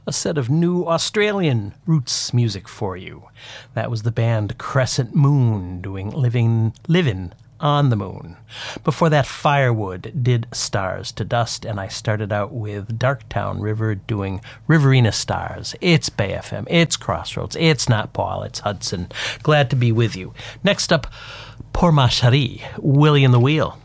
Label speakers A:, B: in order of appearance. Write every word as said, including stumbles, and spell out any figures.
A: a set of new Australian roots music for you. That was the band Crescent Moon doing Living, Livin' on the Moon. Before that, Firewood did Stars to Dust, and I started out with Darktown River doing Riverina Stars. It's Bay F M, it's Crossroads, it's not Paul, it's Hudson. Glad to be with you. Next up, Pour Ma Cherie, Willie and the Wheel.